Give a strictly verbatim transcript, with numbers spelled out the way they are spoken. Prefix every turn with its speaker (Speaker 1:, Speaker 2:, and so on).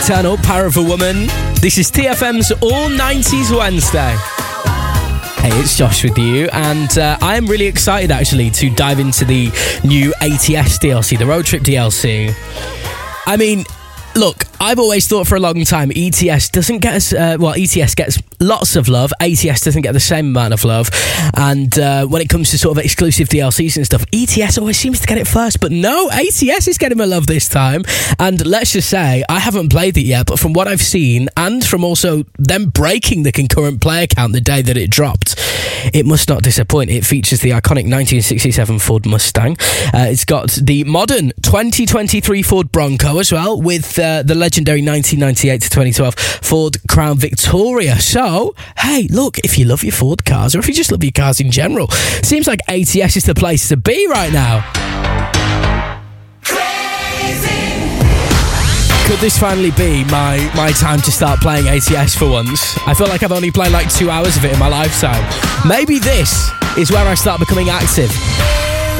Speaker 1: Turn Up, Power of a Woman. This is T F M's All nineties Wednesday. Hey, it's Josh with you, and uh, I am really excited actually to dive into the new A T S D L C, the Road Trip D L C. I mean, look, I've always thought for a long time E T S doesn't get us, uh, well, E T S gets lots of love, A T S doesn't get the same amount of love, and uh, when it comes to sort of exclusive D L Cs and stuff, E T S always seems to get it first, but no, A T S is getting my love this time, and let's just say, I haven't played it yet, but from what I've seen, and from also them breaking the concurrent player count the day that it dropped, it must not disappoint. It features the iconic nineteen sixty-seven Ford Mustang, uh, it's got the modern twenty twenty-three Ford Bronco as well, with uh, the legendary nineteen ninety-eight to twenty twelve Ford Crown Victoria. So, hey, look, if you love your Ford cars, or if you just love your cars in general, seems like A T S is the place to be right now. Could this finally be my, my time to start playing A T S for once? I feel like I've only played like two hours of it in my lifetime. Maybe this is where I start becoming active.